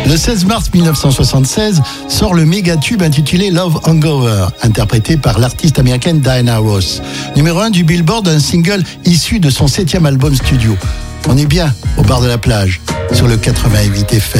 Le 16 mars 1976 sort le méga tube intitulé Love Hangover, interprété par l'artiste américaine Diana Ross. Numéro 1 du Billboard, un single issu de son 7e album studio. On est bien au bar de la plage, sur le 88 FM.